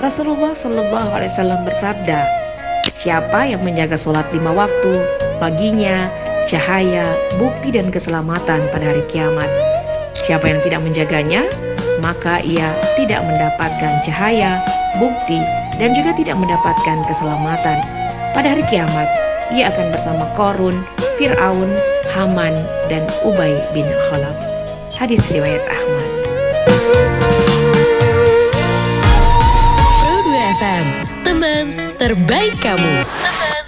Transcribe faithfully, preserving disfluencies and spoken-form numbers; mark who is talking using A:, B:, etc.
A: Rasulullah Shallallahu Alaihi Wasallam bersabda, siapa yang menjaga sholat lima waktu, baginya cahaya, bukti dan keselamatan pada hari kiamat. Siapa yang tidak menjaganya, maka ia tidak mendapatkan cahaya, bukti, dan juga tidak mendapatkan keselamatan. Pada hari kiamat, ia akan bersama Qarun, Fir'aun, Haman, dan Ubay bin Khalaf. Hadis riwayat Ahmad.
B: Pro dua F M, teman terbaik kamu.